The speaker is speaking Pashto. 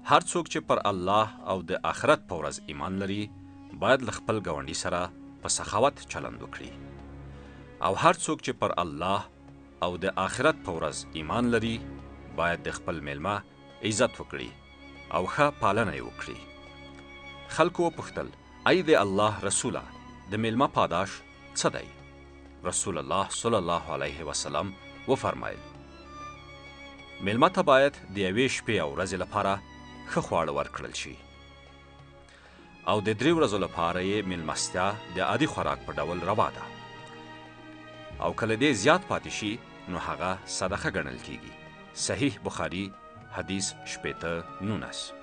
هر څوک چې پر الله او د آخرت په ورځ ایمان لري باید له خپل ګاونډي سره په سخاوت چلند وکړي او هر څوک چې پر الله او د آخرت په ورځ ایمان لري باید د خپل میلمه عزت وکړي او ښه پالنه یې وکړي. خلکو وپوښتل ای د الله رسوله د میلمه پاداش څه دی؟ رسول الله صلی الله علیه وسلم وفرمایل میلمه ته باید د یوې شپې او ورځې لپاره ښه خواړه ورکړل شي او د 3 ورځو لپاره یې میلمستیا د عادي خوراک په ډول روا ده او کله دې زیات پاتې شي نو هغه صدقه ګڼل کیږي. صحیح بخاري حدیث 19.